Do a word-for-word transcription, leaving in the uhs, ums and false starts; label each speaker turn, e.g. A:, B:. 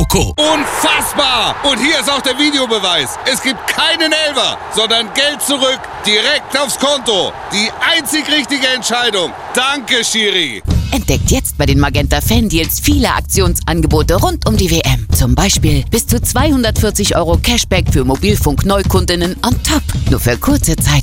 A: Loco.
B: Unfassbar! Und hier ist auch der Videobeweis. Es gibt keinen Elfer, sondern Geld zurück, direkt aufs Konto. Die einzig richtige Entscheidung. Danke, Schiri.
C: Entdeckt jetzt bei den Magenta Fan-Deals viele Aktionsangebote rund um die W M. Zum Beispiel bis zu zweihundertvierzig Euro Cashback für Mobilfunk-Neukundinnen on top. Nur für kurze Zeit.